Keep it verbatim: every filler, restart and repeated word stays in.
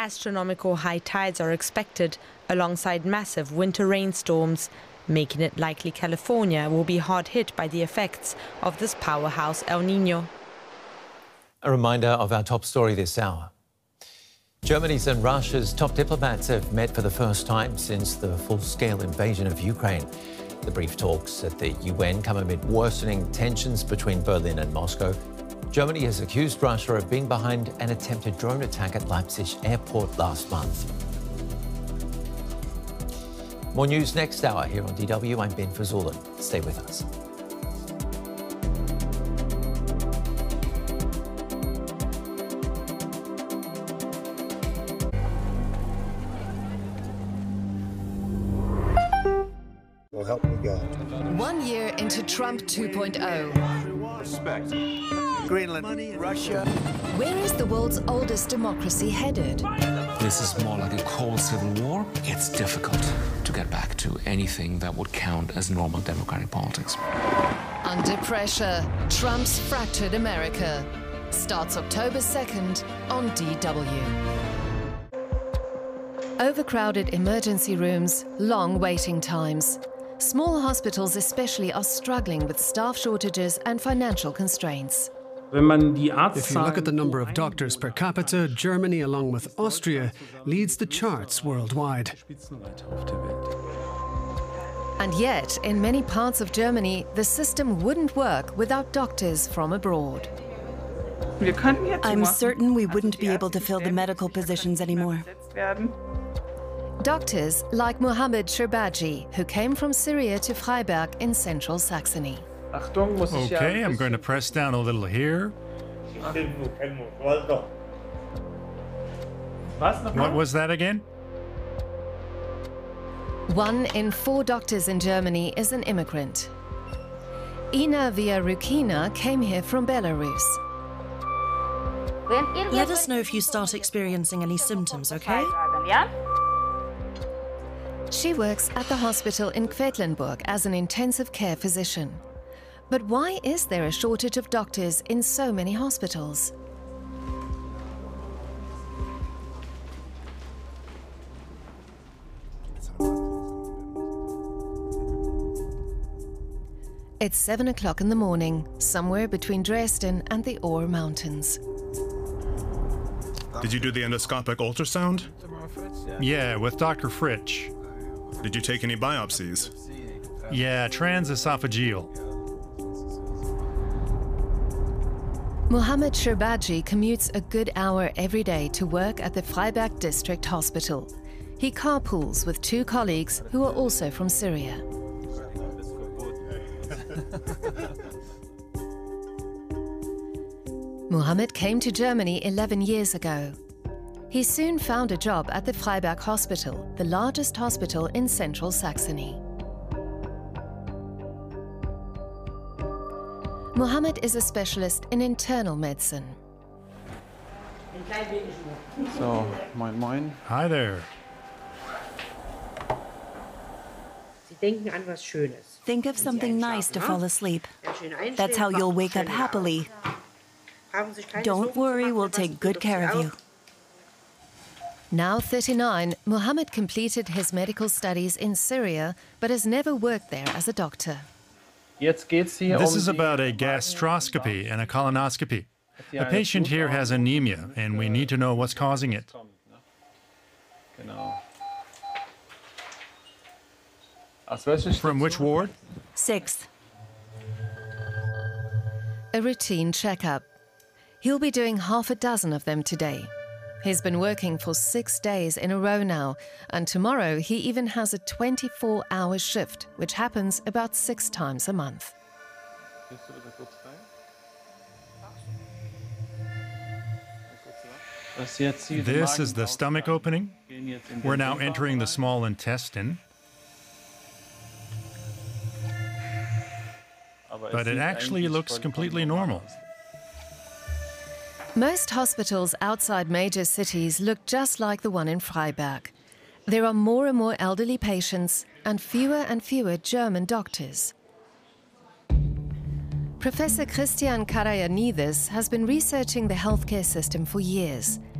Astronomical high tides are expected alongside massive winter rainstorms, making it likely California will be hard hit by the effects of this powerhouse El Niño. A reminder of our top story this hour. Germany's and Russia's top diplomats have met for the first time since the full-scale invasion of Ukraine. The brief talks at the U N come amid worsening tensions between Berlin and Moscow. Germany has accused Russia of being behind an attempted drone attack at Leipzig airport last month. More news next hour here on D W. I'm Ben Fazulin. Stay with us. Well, help me God. One year into Trump two point oh. Respect. Greenland, Russia. Where is the world's oldest democracy headed? This is more like a cold civil war. It's difficult to get back to anything that would count as normal democratic politics. Under pressure, Trump's fractured America. Starts October second on D W. Overcrowded emergency rooms, long waiting times. Small hospitals especially are struggling with staff shortages and financial constraints. If you look at the number of doctors per capita, Germany, along with Austria, leads the charts worldwide. And yet, in many parts of Germany, the system wouldn't work without doctors from abroad. I'm certain we wouldn't be able to fill the medical positions anymore. Doctors like Mohammed Sherbaji, who came from Syria to Freiberg in central Saxony. Okay, I'm going to press down a little here. What was that again? One in four doctors in Germany is an immigrant. Ina Viarukina came here from Belarus. Let us know if you start experiencing any symptoms, okay? She works at the hospital in Quedlinburg as an intensive care physician. But why is there a shortage of doctors in so many hospitals? It's seven o'clock in the morning, somewhere between Dresden and the Ore Mountains. Did you do the endoscopic ultrasound? Yeah, with Doctor Fritsch. Did you take any biopsies? Yeah, transesophageal. Mohammed Sherbaji commutes a good hour every day to work at the Freiberg District Hospital. He carpools with two colleagues who are also from Syria. Mohammed came to Germany eleven years ago. He soon found a job at the Freiberg Hospital, the largest hospital in central Saxony. Mohammed is a specialist in internal medicine. So, moin moin. Hi there. Think of something nice to fall asleep. That's how you'll wake up happily. Don't worry, we'll take good care of you. Now thirty-nine, Mohammed completed his medical studies in Syria, but has never worked there as a doctor. This is about a gastroscopy and a colonoscopy. The patient here has anemia, and we need to know what's causing it. From which ward? Sixth. A routine checkup. He'll be doing half a dozen of them today. He's been working for six days in a row now, and tomorrow he even has a twenty-four hour shift, which happens about six times a month. This is the stomach opening. We're now entering the small intestine. But it actually looks completely normal. Most hospitals outside major cities look just like the one in Freiberg. There are more and more elderly patients and fewer and fewer German doctors. Professor Christian Karayanidis has been researching the healthcare system for years.